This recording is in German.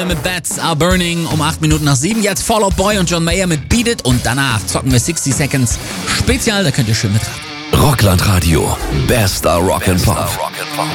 Joel mit Bats Are Burning um 8 Minuten nach 7. Jetzt Fall Out Boy und John Mayer mit Beat It und danach zocken wir 60 Seconds Spezial, da könnt ihr schön mitraten. Rockland Radio, bester Rock'n'Pop.